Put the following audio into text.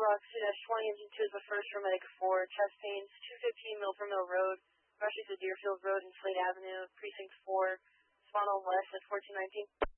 Rock 2-20, Engine 2 is the first for Medic 4. Chest pains, 215 Milford Mill Road, rushing to Deerfield Road and Slade Avenue, Precinct 4, Spawn on West at 1419.